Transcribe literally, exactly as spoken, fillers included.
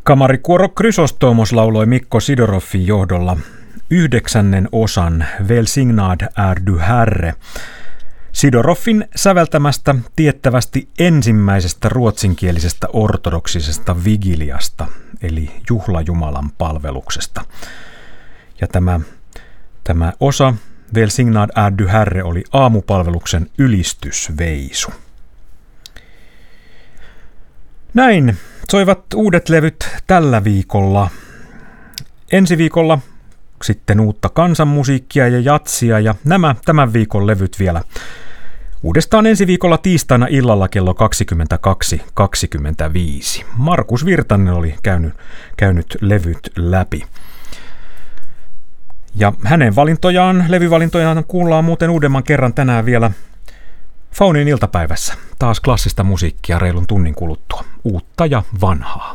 Kamarikuoro Chrysostomos lauloi Mikko Sidoroffin johdolla yhdeksännen osan Välsignad är du Herre, Sidoroffin säveltämästä tiettävästi ensimmäisestä ruotsinkielisestä ortodoksisesta vigiliasta, eli juhlajumalan palveluksesta. Ja tämä, tämä osa Välsignad är du Herre oli aamupalveluksen ylistysveisu. Näin soivat uudet levyt tällä viikolla. Ensi viikolla sitten uutta kansanmusiikkia ja jatsia ja nämä tämän viikon levyt vielä. Uudestaan ensi viikolla tiistaina illalla kello kaksikymmentäkaksi kaksikymmentäviisi. Markus Virtanen oli käynyt, käynyt levyt läpi. Ja hänen valintojaan, levyvalintojaan kuullaan muuten uudemman kerran tänään vielä Faunin iltapäivässä. Taas klassista musiikkia reilun tunnin kuluttua. Uutta ja vanhaa.